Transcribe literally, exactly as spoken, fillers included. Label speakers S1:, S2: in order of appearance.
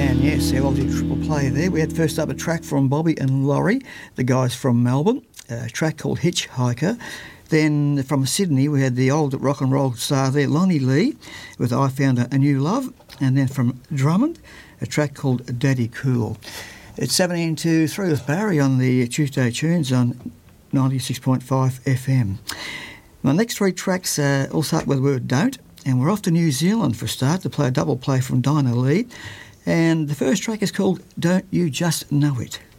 S1: And yes, our Aussie triple play there. We had first up a track from Bobby and Laurie, the guys from Melbourne, a track called Hitchhiker. Then from Sydney, we had the old rock and roll star there, Lonnie Lee, with I Found a, a New Love. And then from Drummond, a track called Daddy Cool. It's seventeen to three with Barry on the Tuesday Tunes on ninety-six point five F M. My next three tracks uh, all start with the word don't, and we're off to New Zealand for a start to play a double play from Dinah Lee. And the first track is called Don't You Just Know It.